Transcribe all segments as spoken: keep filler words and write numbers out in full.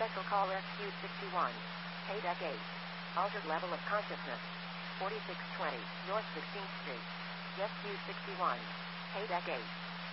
Special call Rescue sixty-one. Pay deck eight. Altered level of consciousness. forty-six twenty North sixteenth Street. Rescue sixty-one. Pay deck eight.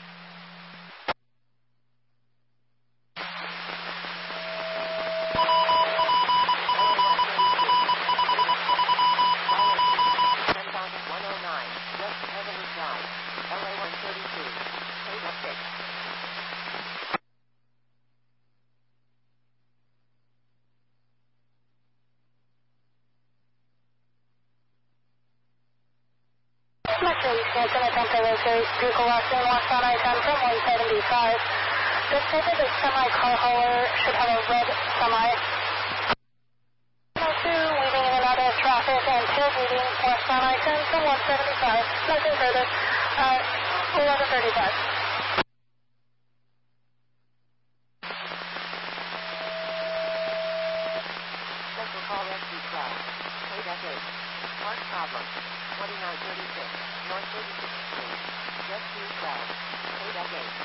Vehicle last name West on I ten from one seventy-five. This type of semi-car hauler should have a red semi. one oh two, weaving in and out of traffic and still moving west on I ten from one seventy-five. Nothing further. Uh, eleven thirty-five. Special call Rescue twelve. Pay deck eight. Park problem. twenty-nine thirty-six North thirty-sixth Street. Rescue twelve. Pay deck eight.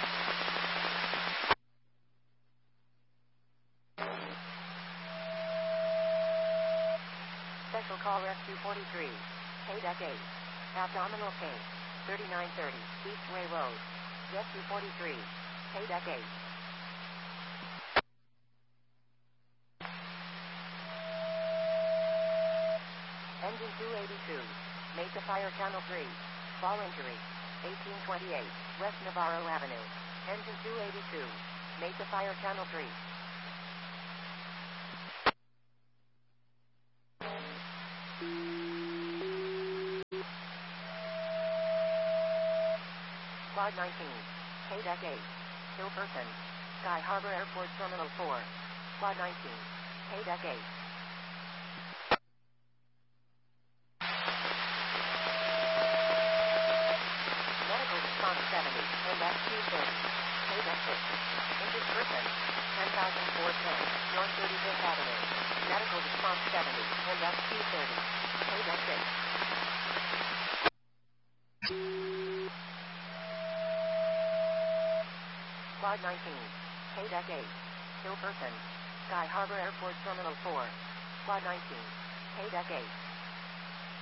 Special call Rescue forty-three. Pay deck eight. Abdominal pain. thirty-nine thirty Eastway Road. Rescue forty-three. Pay deck eight. Engine two eighty-two. Mesa Fire Channel three. Fall injury. eighteen twenty-eight West Navarro Avenue. Engine two eighty-two. Mesa Fire Channel three. Squad nineteen. Pay deck eight. Kill person. Sky Harbor Airport Terminal four. Squad nineteen. Pay deck eight. seventy and S Q thirty. Pay deck six. Injured person. ten thousand four hundred ten North thirty-fifth Avenue. Medical response seventy and S Q thirty. Pay deck six. Squad nineteen. Pay deck eight. Kill person. Sky Harbor Airport Terminal four. Squad nineteen. Pay deck eight.